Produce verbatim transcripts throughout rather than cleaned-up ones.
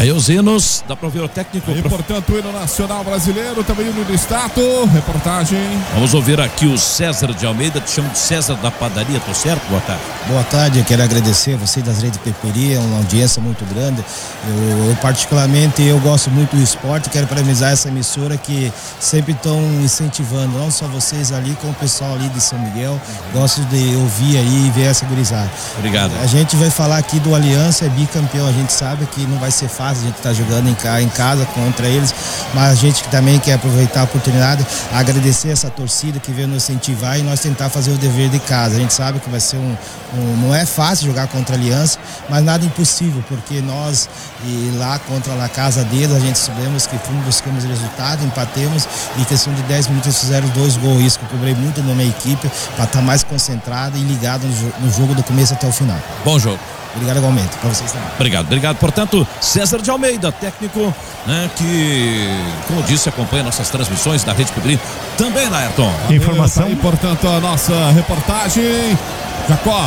Aí os hinos, dá pra ouvir o técnico. E, portanto, o hino nacional brasileiro, também o hino do estado, reportagem. Vamos ouvir aqui o César de Almeida, te chamo de César da Padaria, tô certo? Boa tarde. Boa tarde, eu quero agradecer a você das redes de Peperia, uma audiência muito grande. Eu, eu particularmente, eu gosto muito do esporte, quero parabenizar essa emissora que sempre estão incentivando, não só vocês ali, como o pessoal ali de São Miguel. Gosto de ouvir aí e ver essa gurizada. Obrigado. A gente vai falar aqui do Aliança, é bicampeão, a gente sabe que não vai ser fácil, a gente está jogando em, ca, em casa contra eles, mas a gente também quer aproveitar a oportunidade, agradecer essa torcida que veio nos incentivar e nós tentar fazer o dever de casa. A gente sabe que vai ser um, um não é fácil jogar contra a Aliança, mas nada impossível, porque nós e lá contra a casa deles, a gente sabemos que fomos, buscamos resultado, empatemos e em questão de dez minutos fizeram dois gols. Isso que eu cobrei muito na minha equipe para estar mais concentrado e ligado no, no jogo do começo até o final. Bom jogo. Obrigado igualmente, para vocês também. Obrigado, obrigado. Portanto, César de Almeida, técnico, né, que, como disse, acompanha nossas transmissões da Rede Peperia. Também, Laerton. Informação. E, portanto, a nossa reportagem. Jacó.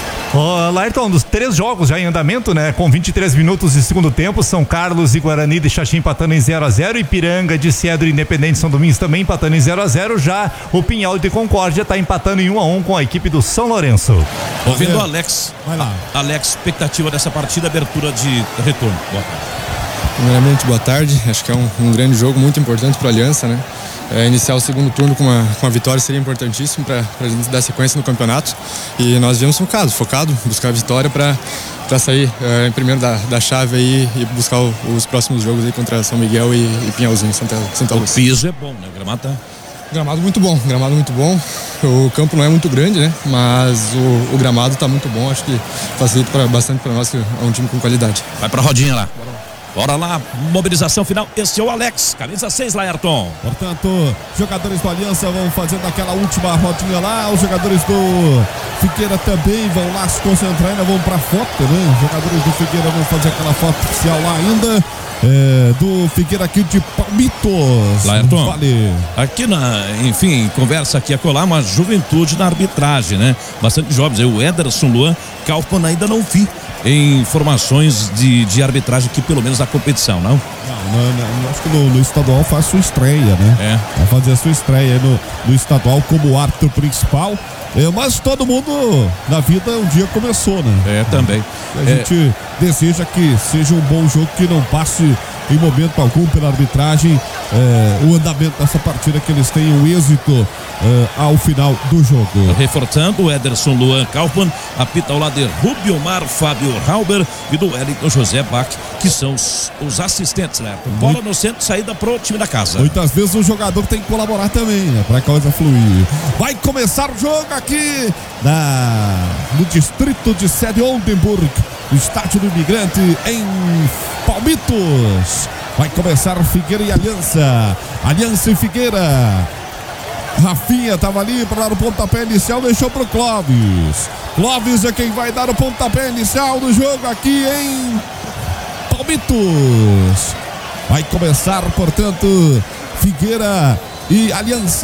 Oh, Laerton, dos três jogos já em andamento, né? Com vinte e três minutos de segundo tempo, São Carlos e Guarani de Xaxim empatando em zero a zero, Ipiranga de Cedro e Independente São Domingos também empatando em zero a zero, já o Pinhal de Concórdia está empatando em um a um com a equipe do São Lourenço. Ouvindo o Alex. Vai lá. Alex, expectativa dessa partida, abertura de retorno. Boa tarde. Primeiramente, boa tarde. Acho que é um, um grande jogo, muito importante para a Aliança, né? É, iniciar o segundo turno com uma, com uma vitória seria importantíssimo para a gente dar sequência no campeonato. E nós viemos focado, focado, buscar a vitória para sair é, em primeiro da, da chave aí e buscar o, os próximos jogos aí contra São Miguel e, e Pinhalzinho, Santa, Santa Lúcia. O piso é bom, né? O gramado tá... Gramado muito bom, gramado muito bom. O campo não é muito grande, né? Mas o, o gramado está muito bom. Acho que facilita pra, bastante para nós, que é um time com qualidade. Vai pra rodinha lá. Bora lá, mobilização final. Esse é o Alex, camisa seis, Laerton. Portanto, jogadores do Aliança vão fazendo aquela última rodinha lá. Os jogadores do Figueira também vão lá se concentrar, ainda vão pra foto, né? Os jogadores do Figueira vão fazer aquela foto oficial lá ainda. É, do Figueira aqui de Palmitos. Laerton, vale. Aqui na, enfim, conversa aqui a colar uma juventude na arbitragem, né? Bastante jovens. Eu, o Ederson Luan Kaufmann, ainda não vi em informações de, de arbitragem aqui, pelo menos da competição, não? Não, não, não acho que no, no estadual faz sua estreia, né? É. Vai fazer a sua estreia no, no estadual como árbitro principal. É, mas todo mundo na vida um dia começou, né? É, também. A é. gente deseja que seja um bom jogo, que não passe em momento algum pela arbitragem é, o andamento dessa partida, que eles tenham êxito é, ao final do jogo. Reforçando, o Ederson Luan Kaufmann apita ao lado de Rubio Mar, Fábio Rauber e do Wellington José Bach, que são os, os assistentes, né? Bola no centro, saída pro time da casa. Muitas vezes o jogador tem que colaborar também, né? Pra coisa fluir. Vai começar o jogo aqui na, no distrito de Sede Oldenburg, no estádio do Imigrante em Palmitos. Vai começar Figueira e Aliança. Aliança e Figueira. Rafinha estava ali para dar o pontapé inicial, deixou para o Clóvis. Clóvis é quem vai dar o pontapé inicial do jogo aqui em Palmitos. Vai começar, portanto, Figueira e Aliança.